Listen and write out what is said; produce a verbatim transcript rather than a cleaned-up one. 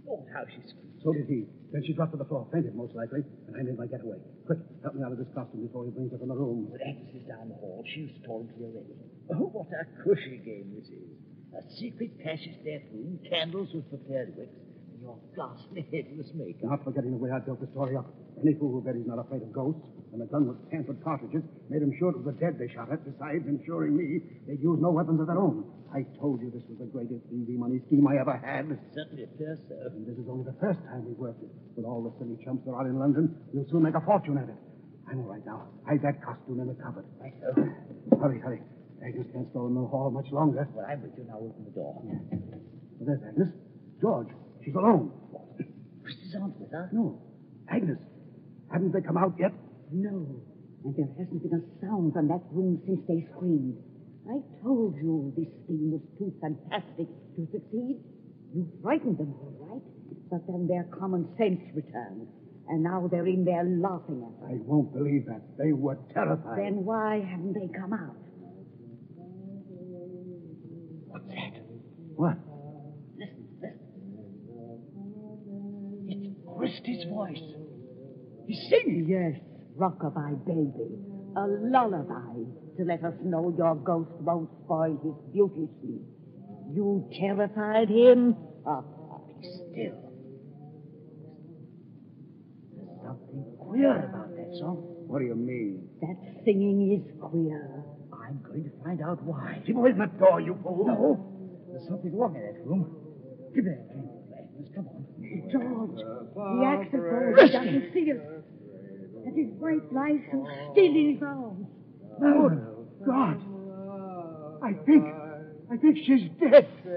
thought how she screamed. So did he. Then she dropped to the floor, fainted most likely, and I made my getaway. Quick, help me out of this costume before he brings her from the room. But Agnes is down the hall. She was told to be already. Oh, what a cushy game this is. A secret passage to that room, candles with prepared wicks, and your ghastly headless makeup. Not forgetting the way I built the story up. Any fool who bet he's not afraid of ghosts, and the gun with tampered cartridges, made him sure it was the dead they shot at, besides ensuring me they'd use no weapons of their own. I told you this was the greatest easy money scheme I ever had. It certainly appears so. And this is only the first time we've worked it. With all the silly chumps there are in London, we'll soon make a fortune at it. I'm all right now. Hide that costume in the cupboard. Right, so. Hurry, hurry. Agnes can't stall in the hall much longer. Well, I'm with you now. Open the door. Well, there's Agnes. George, she's alone. Christy's aunt with her? No. Agnes, haven't they come out yet? No. And there hasn't been a sound from that room since they screamed. I told you this scheme was too fantastic to succeed. You frightened them, all right. But then their common sense returned. And now they're in there laughing at us. I won't believe that. They were terrified. Then why haven't they come out? What's that? What? Listen, listen. It's Christy's voice. He's singing. Yes, rockabye baby. A lullaby to let us know your ghost won't spoil his beauty sleep. You terrified him? Ah, Be still. There's something queer about that song. What do you mean? that singing is queer. I'm going to find out why. Keep away from that door, you fool. No. There's something wrong in that room. Give me that candle, Agnes. Come on. George, the actor boy doesn't see us. And his wife lies so still in his arms. Oh, God. I think, I think she's dead.